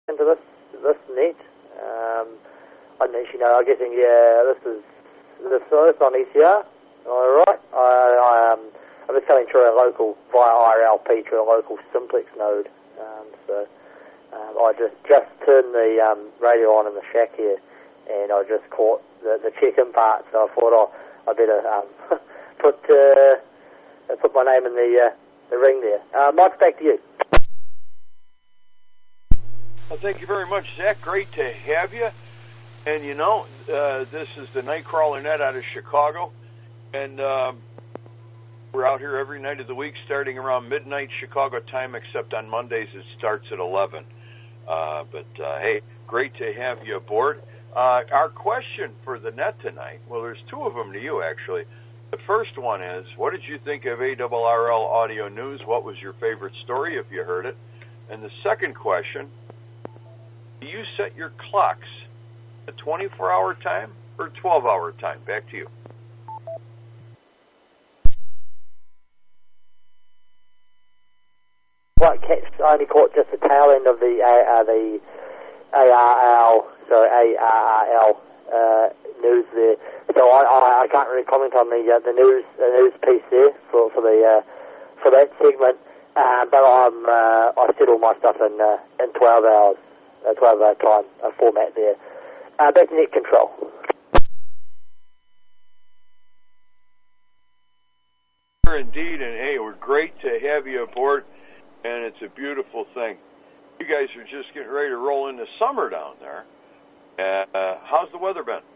into this net. I don't know, you know, I'm guessing, yeah, this is on ECR. All right. I was coming through a local, via IRLP, through a local simplex node. I just turned the radio on in the shack here, and I just caught the check-in part, so I thought, I better put my name in the ring there. Mike, back to you. Well, thank you very much, Zach. Great to have you. And, you know, this is the Nightcrawler Net out of Chicago, and we're out here every night of the week starting around midnight Chicago time, except on Mondays it starts at 11. Hey, great to have you aboard. Our question for the net tonight, well, there's two of them to you, actually. The first one is, what did you think of ARRL Audio News? What was your favorite story, if you heard it? And the second question, do you set your clocks a 24-hour time or 12-hour time? Back to you. Right, I only caught just the tail end of the ARRL news there, so I can't really comment on the news piece there for that segment. But I set all my stuff in 12 hours, 12-hour time format there. Back to net control. Indeed, and hey, we're great to have you aboard, and it's a beautiful thing. You guys are just getting ready to roll into summer down there. How's the weather been?